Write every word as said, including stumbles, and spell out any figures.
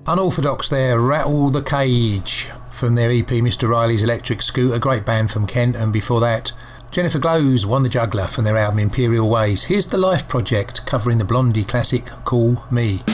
Unorthodox there, Rattle the Cage from their E P Mister Riley's Electric Scooter, great band from Kent. And before that, Jennifer Glow's Won the Juggler from their album Imperial Ways. Here's The Life Project covering the Blondie classic Call Me.